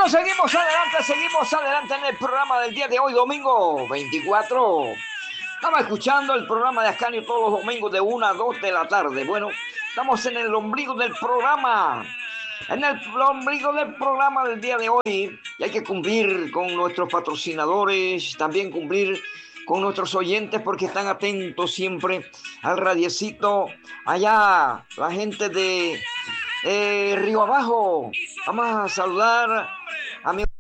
Bueno, seguimos adelante en el programa del día de hoy, domingo 24. Estamos escuchando el programa de Ascanio todos los domingos de 1 a 2 de la tarde. Bueno, estamos en el ombligo del programa. En el ombligo del programa del día de hoy. Y hay que cumplir con nuestros patrocinadores, también cumplir con nuestros oyentes porque están atentos siempre al radiecito. Allá, la gente de Río Abajo. Vamos a saludar a mi